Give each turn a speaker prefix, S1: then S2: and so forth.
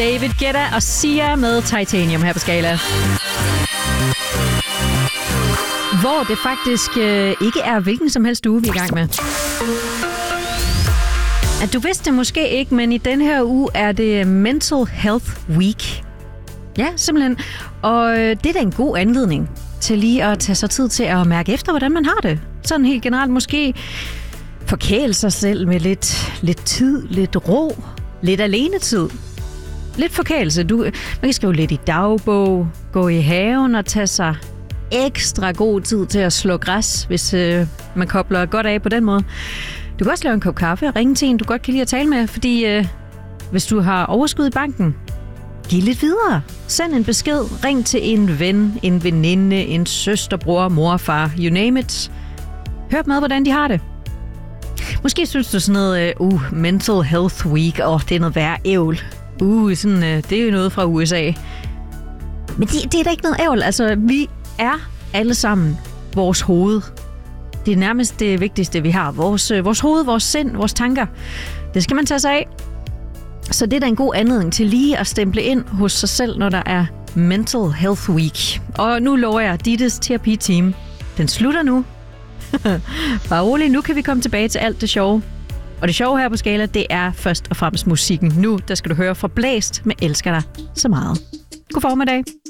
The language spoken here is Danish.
S1: David Guetta og Sia med Titanium her på Skala. Hvor det faktisk ikke er hvilken som helst uge, vi er i gang med. At du vidste det måske ikke, men i den her uge er det Mental Health Week. Ja, simpelthen. Og det er da en god anledning til lige at tage sig tid til at mærke efter, hvordan man har det. Sådan helt generelt måske forkæle sig selv med lidt tid, lidt ro, lidt alenetid. Lidt forkælelse. Man kan skrive lidt i dagbog, gå i haven og tage sig ekstra god tid til at slå græs, hvis man kobler godt af på den måde. Du kan også lave en kop kaffe og ringe til en, du godt kan lide at tale med, fordi hvis du har overskud i banken, giv lidt videre. Send en besked, ring til en ven, en veninde, en søster, bror, mor, far, you name it. Hør med, hvordan de har det. Måske synes du sådan noget, Mental Health Week, det er noget værre ævl. Det er jo noget fra USA. Men det er da ikke noget ævl. Altså, vi er alle sammen vores hoved. Det er nærmest det vigtigste, vi har. Vores hoved, vores sind, vores tanker. Det skal man tage sig af. Så det er da en god anledning til lige at stemple ind hos sig selv, når der er Mental Health Week. Og nu lover jeg, Dittes terapi-team, den slutter nu. Bare rolig, nu kan vi komme tilbage til alt det sjove. Og det sjove her på Skala, det er først og fremmest musikken. Nu, der skal du høre fra Blæst med Elsker dig så meget. God formiddag.